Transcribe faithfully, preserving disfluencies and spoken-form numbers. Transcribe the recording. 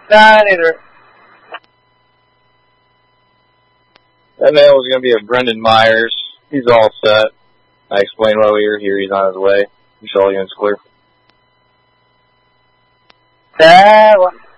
Nah, neither. That man was going to be a Brendan Myers. He's all set. I explained why we were here. He's on his way. Michelle units clear. That one.